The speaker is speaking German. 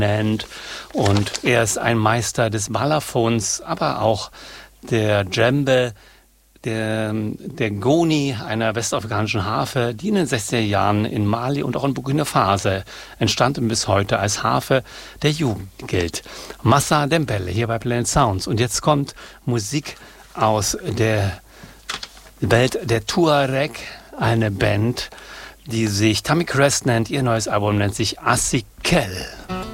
nennt. Und er ist ein Meister des Balafons, aber auch der Djembe, der Goni, einer westafrikanischen Harfe, die in den 60er Jahren in Mali und auch in Burkina Faso entstand und bis heute als Harfe der Jugend gilt. Massa Dembele hier bei Planet Sounds. Und jetzt kommt Musik aus der Welt der Tuareg, eine Band, die sich Tammy Crest nennt. Ihr neues Album nennt sich Asikel.